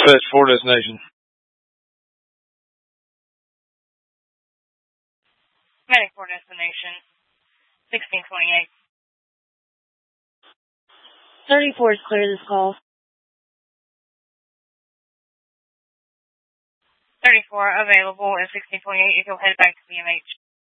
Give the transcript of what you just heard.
Dispatch 4 destination. Medic 4 destination. 1628. 34 is clear this call. 34 available at 1628. You go head back to BMH.